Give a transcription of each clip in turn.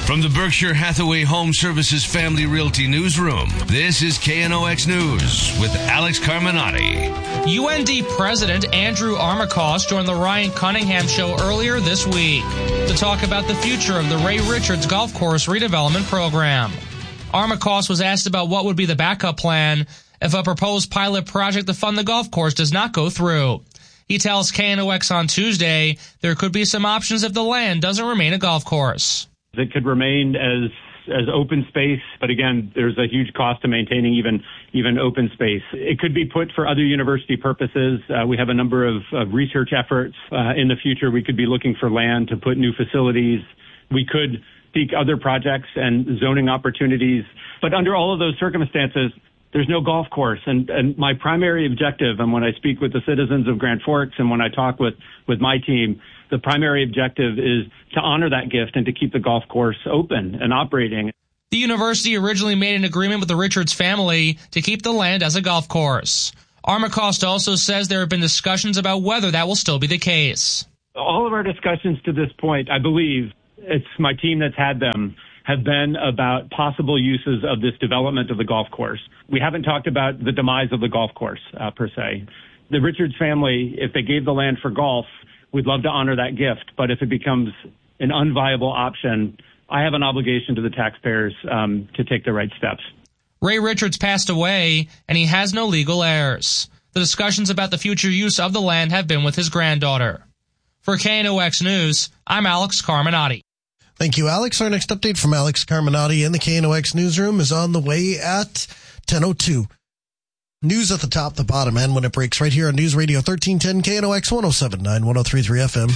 From the Berkshire Hathaway Home Services Family Realty Newsroom, this is KNOX News with Alex Carminati. UND President Andrew Armacost joined the Ryan Cunningham Show earlier this week to talk about the future of the Ray Richards Golf Course redevelopment program. Armacost was asked about what would be the backup plan if a proposed pilot project to fund the golf course does not go through. He tells KNOX on Tuesday there could be some options if the land doesn't remain a golf course. It could remain as open space, but again, there's a huge cost to maintaining even open space. It could be put for other university purposes. We have a number of research efforts. In the future, we could be looking for land to put new facilities. We could seek other projects and zoning opportunities. But under all of those circumstances, there's no golf course. And my primary objective, and when I speak with the citizens of Grand Forks and when I talk with my team, the primary objective is to honor that gift and to keep the golf course open and operating. The university originally made an agreement with the Richards family to keep the land as a golf course. Armacost also says there have been discussions about whether that will still be the case. All of our discussions to this point, I believe, it's my team that's had them, have been about possible uses of this development of the golf course. We haven't talked about the demise of the golf course, per se. The Richards family, if they gave the land for golf, we'd love to honor that gift. But if it becomes an unviable option, I have an obligation to the taxpayers to take the right steps. Ray Richards passed away, and he has no legal heirs. The discussions about the future use of the land have been with his granddaughter. For KNOX News, I'm Alex Carminati. Thank you, Alex. Our next update from Alex Carminati in the KNOX newsroom is on the way at 10:02. News at the top, the bottom, and when it breaks right here on News Radio 1310 KNOX 107.9, 103.3 FM.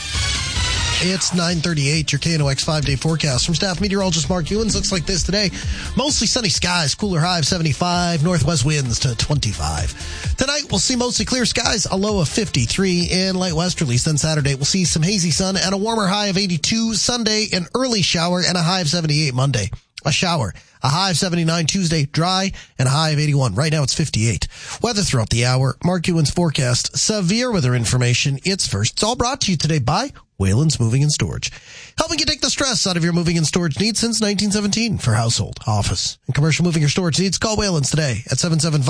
It's 9:38, your KNOX 5-day forecast. From staff meteorologist Mark Ewens, looks like this today. Mostly sunny skies, cooler high of 75, northwest winds to 25. Tonight, we'll see mostly clear skies, a low of 53 in light westerlies. Then Saturday, we'll see some hazy sun and a warmer high of 82. Sunday, an early shower and a high of 78. Monday, a shower. A high of 79 Tuesday, dry, and a high of 81. Right now it's 58. Weather throughout the hour. Mark Ewen's forecast. Severe weather information. It's first. It's all brought to you today by Wayland's Moving and Storage. Helping you take the stress out of your moving and storage needs since 1917 for household, office, and commercial moving or storage needs. Call Wayland's today at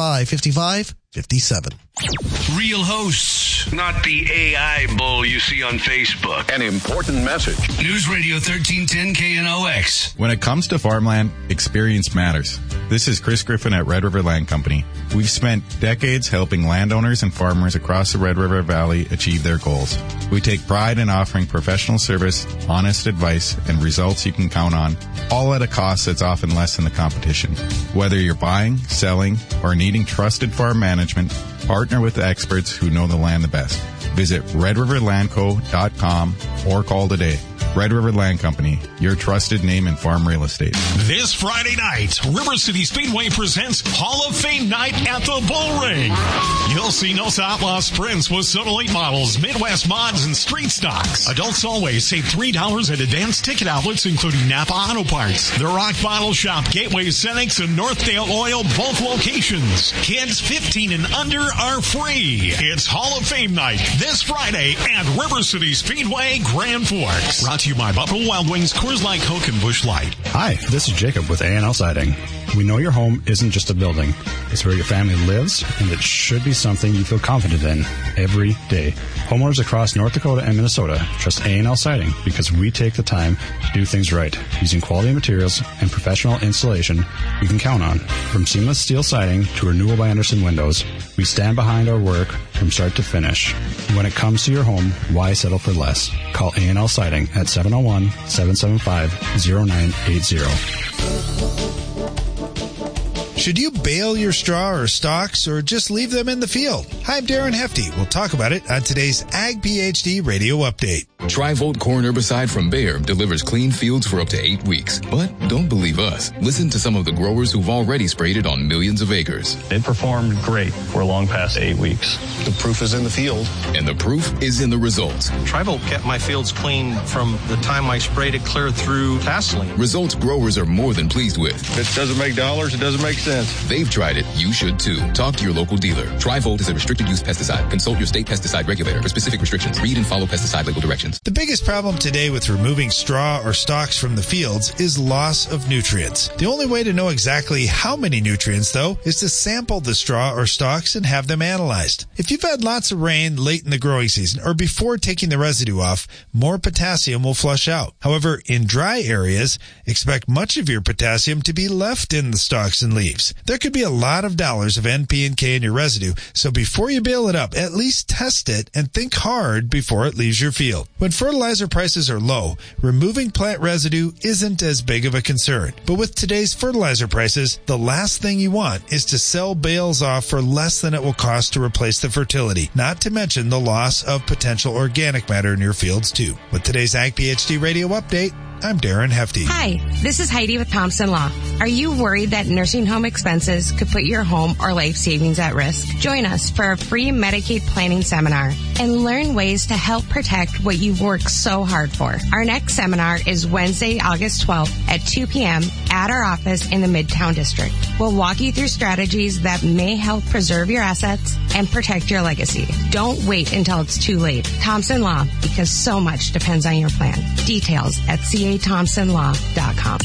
775-5557. Real hosts, not the AI bull you see on Facebook. An important message. News Radio 1310 KNOX. When it comes to farmland, experience matters. This is Chris Griffin at Red River Land Company. We've spent decades helping landowners and farmers across the Red River Valley achieve their goals. We take pride in offering professional service, honest advice, and results you can count on, all at a cost that's often less than the competition. Whether you're buying, selling, or needing trusted farm management, partner with the experts who know the land the best. Visit redriverlandco.com or call today. Red River Land Company, your trusted name in farm real estate. This Friday night, River City Speedway presents Hall of Fame Night at the Bull Ring. You'll see Nos Outlaw Sprints with Soto late models, Midwest mods, and street stocks. Adults always save $3 at advanced ticket outlets, including Napa Auto Parts, The Rock Bottle Shop, Gateway Cenex, and Northdale Oil, both locations. Kids 15 and under are free. It's Hall of Fame Night this Friday at River City Speedway, Grand Forks. Brought to you by Buffalo Wild Wings, Coors Light, Coke, and Busch Light. Hi, this is Jacob with A&L Siding. We know your home isn't just a building. It's where your family lives, and it should be something you feel confident in every day. Homeowners across North Dakota and Minnesota trust A&L Siding because we take the time to do things right, using quality materials and professional installation you can count on. From seamless steel siding to renewal by Andersen windows, we stand behind our work from start to finish. When it comes to your home, why settle for less? Call A&L Siding at 701-775-0980. Should you bale your straw or stalks or just leave them in the field? Hi, I'm Darren Hefty. We'll talk about it on today's Ag PhD Radio Update. Tri-Volt corn herbicide from Bayer delivers clean fields for up to 8 weeks. But don't believe us. Listen to some of the growers who've already sprayed it on millions of acres. It performed great for long past 8 weeks. The proof is in the field. And the proof is in the results. Tri-Volt kept my fields clean from the time I sprayed it clear through tasseling. Results growers are more than pleased with. If it doesn't make dollars, it doesn't make makes sense. They've tried it. You should too. Talk to your local dealer. Tri-Volt is a restricted use pesticide. Consult your state pesticide regulator for specific restrictions. Read and follow pesticide label directions. The biggest problem today with removing straw or stalks from the fields is loss of nutrients. The only way to know exactly how many nutrients, though, is to sample the straw or stalks and have them analyzed. If you've had lots of rain late in the growing season or before taking the residue off, more potassium will flush out. However, in dry areas, expect much of your potassium to be left in the stalks and leaves. There could be a lot of dollars of N, P, and K in your residue, so before you bale it up, at least test it and think hard before it leaves your field. When fertilizer prices are low, removing plant residue isn't as big of a concern. But with today's fertilizer prices, the last thing you want is to sell bales off for less than it will cost to replace the fertility, not to mention the loss of potential organic matter in your fields too. With today's Ag PhD Radio Update, I'm Darren Hefty. Hi, this is Heidi with Thompson Law. Are you worried that nursing home expenses could put your home or life savings at risk? Join us for a free Medicaid planning seminar and learn ways to help protect what you've worked so hard for. Our next seminar is Wednesday, August 12th at 2 p.m. at our office in the Midtown District. We'll walk you through strategies that may help preserve your assets and protect your legacy. Don't wait until it's too late. Thompson Law, because so much depends on your plan. Details at CAThompsonlaw.com.